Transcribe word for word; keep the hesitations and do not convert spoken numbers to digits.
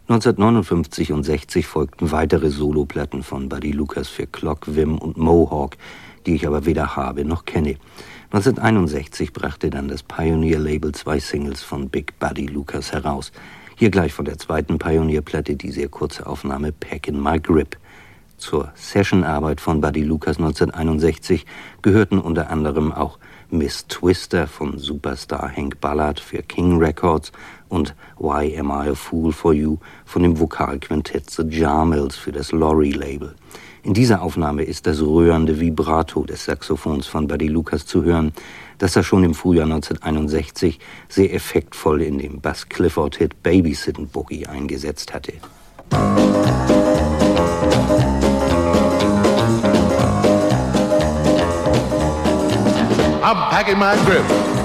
neunzehnhundertneunundfünfzig und sechzig folgten weitere Soloplatten von Buddy Lucas für Clock, Vim und Mohawk, die ich aber weder habe noch kenne. neunzehnhunderteinundsechzig brachte dann das Pioneer-Label zwei Singles von Big Buddy Lucas heraus. Hier gleich von der zweiten Pioneer-Platte die sehr kurze Aufnahme Pack in My Grip. Zur Sessionarbeit von Buddy Lucas neunzehnhunderteinundsechzig gehörten unter anderem auch Miss Twister von Superstar Hank Ballard für King Records und Why Am I a Fool for You von dem Vokalquintett The Jarmels für das Lorry-Label. In dieser Aufnahme ist das rührende Vibrato des Saxophons von Buddy Lucas zu hören, das er schon im Frühjahr neunzehnhunderteinundsechzig sehr effektvoll in dem Buzz Clifford-Hit Babysittin' Boogie eingesetzt hatte. I'm packing my grip.